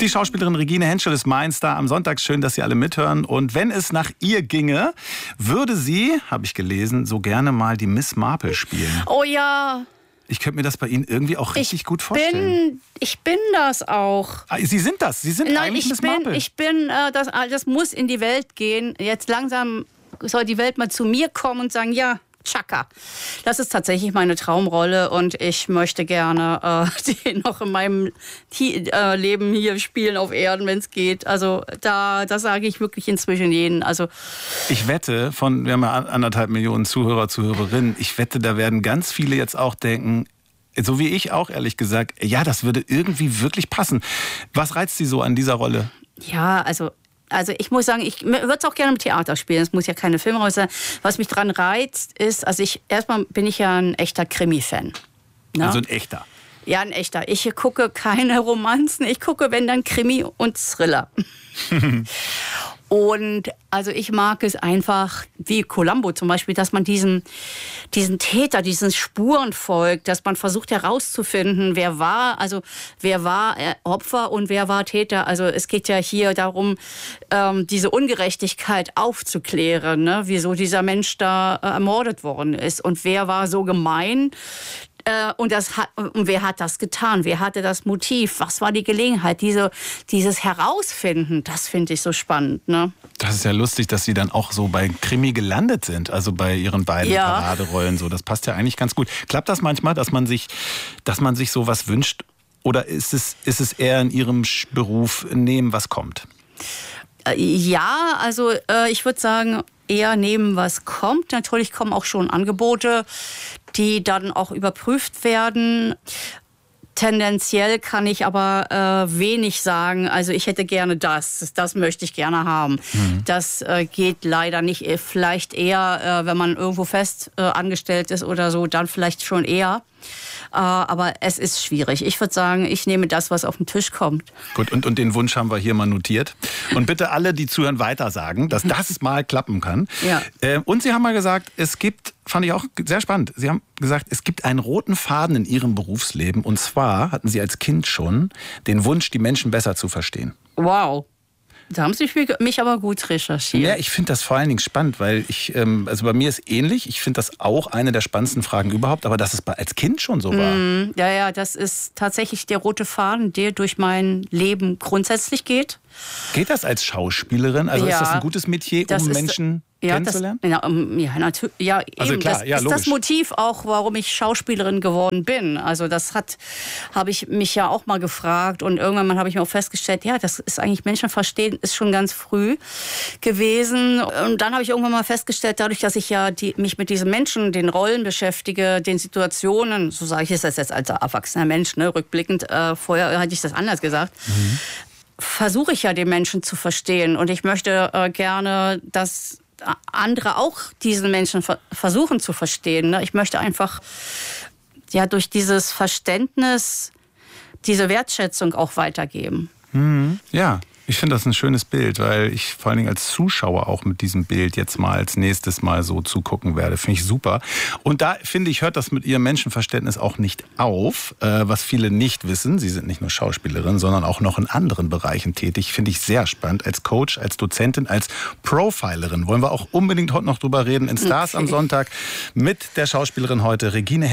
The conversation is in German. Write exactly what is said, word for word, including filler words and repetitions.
Die Schauspielerin Regine Henschel ist mein Star am Sonntag. Schön, dass Sie alle mithören. Und wenn es nach ihr ginge, würde sie, habe ich gelesen, so gerne mal die Miss Marple spielen. Oh ja. Ich könnte mir das bei Ihnen irgendwie auch richtig ich gut vorstellen. Bin, ich bin das auch. Ah, Sie sind das? Sie sind Nein, eigentlich ich Miss bin, Marple? ich bin, äh, das, das muss in die Welt gehen. Jetzt langsam soll die Welt mal zu mir kommen und sagen, ja, Chaka. Das ist tatsächlich meine Traumrolle und ich möchte gerne äh, die noch in meinem T- äh, Leben hier spielen auf Erden, wenn es geht. Also da, das sage ich wirklich inzwischen jeden. Also ich wette, von wir haben ja anderthalb Millionen Zuhörer, Zuhörerinnen, ich wette, da werden ganz viele jetzt auch denken, so wie ich auch ehrlich gesagt, ja, das würde irgendwie wirklich passen. Was reizt Sie so an dieser Rolle? Ja, also Also ich muss sagen, ich würde es auch gerne im Theater spielen. Es muss ja keine Filmrolle sein. Was mich dran reizt, ist, also ich erstmal bin ich ja ein echter Krimi-Fan. Ne? Also ein echter. Ja, ein echter. Ich gucke keine Romanzen. Ich gucke, wenn dann Krimi und Thriller. Und also ich mag es einfach, wie Columbo zum Beispiel, dass man diesen, diesen Täter, diesen Spuren folgt, dass man versucht herauszufinden, wer war, also wer war Opfer und wer war Täter. Also es geht ja hier darum, ähm, diese Ungerechtigkeit aufzuklären, ne? Wieso dieser Mensch da äh, ermordet worden ist und wer war so gemein. Und, das hat, und wer hat das getan? Wer hatte das Motiv? Was war die Gelegenheit? Diese, dieses Herausfinden, das finde ich so spannend. Ne? Das ist ja lustig, dass Sie dann auch so bei Krimi gelandet sind, also bei Ihren beiden ja. Paraderollen. So. Das passt ja eigentlich ganz gut. Klappt das manchmal, dass man sich, dass man sich sowas wünscht? Oder ist es, ist es eher in Ihrem Beruf nehmen, was kommt? Ja, also äh, ich würde sagen, eher nehmen, was kommt. Natürlich kommen auch schon Angebote, die dann auch überprüft werden. Tendenziell kann ich aber äh, wenig sagen. Also ich hätte gerne das, das möchte ich gerne haben. Mhm. Das äh, geht leider nicht. Vielleicht eher, äh, wenn man irgendwo fest äh, angestellt ist oder so, dann vielleicht schon eher. Äh, aber es ist schwierig. Ich würde sagen, ich nehme das, was auf den Tisch kommt. Gut, und, und den Wunsch haben wir hier mal notiert. Und bitte alle, die zuhören, weiter sagen, dass das mal klappen kann. Ja. Äh, und Sie haben mal gesagt, es gibt, fand ich auch sehr spannend, Sie haben gesagt, es gibt einen roten Faden in Ihrem Berufsleben. Und zwar hatten Sie als Kind schon den Wunsch, die Menschen besser zu verstehen. Wow. Da haben Sie mich aber gut recherchiert. Ja, ich finde das vor allen Dingen spannend, weil ich, ähm, also bei mir ist ähnlich. Ich finde das auch eine der spannendsten Fragen überhaupt, aber dass es als Kind schon so war. Mm, ja, ja, das ist tatsächlich der rote Faden, der durch mein Leben grundsätzlich geht. Geht das als Schauspielerin? Also ja, ist das ein gutes Metier, um Menschen ja, kennenzulernen? Das, ja, ja, natürlich. Ja, also eben. klar, das ja, ist logisch. das Motiv auch, warum ich Schauspielerin geworden bin. Also das hat, habe ich mich ja auch mal gefragt und irgendwann habe ich mir auch festgestellt, ja, das ist eigentlich Menschen verstehen, ist schon ganz früh gewesen. Und dann habe ich irgendwann mal festgestellt, dadurch, dass ich ja die, mich mit diesen Menschen, den Rollen beschäftige, den Situationen, so sage ich es jetzt als erwachsener Mensch, ne, rückblickend, äh, vorher hatte ich das anders gesagt, mhm. versuche ich ja, den Menschen zu verstehen. Und ich möchte äh, gerne, dass andere auch diesen Menschen ver- versuchen zu verstehen. Ne? Ich möchte einfach ja, durch dieses Verständnis diese Wertschätzung auch weitergeben. Mhm. Ja. Ich finde das ein schönes Bild, weil ich vor allen Dingen als Zuschauer auch mit diesem Bild jetzt mal als nächstes Mal so zugucken werde. Finde ich super. Und da, finde ich, hört das mit Ihrem Menschenverständnis auch nicht auf, äh, was viele nicht wissen. Sie sind nicht nur Schauspielerin, sondern auch noch in anderen Bereichen tätig. Finde ich sehr spannend. Als Coach, als Dozentin, als Profilerin. Wollen wir auch unbedingt heute noch drüber reden. In Stars okay. am Sonntag mit der Schauspielerin heute, Regine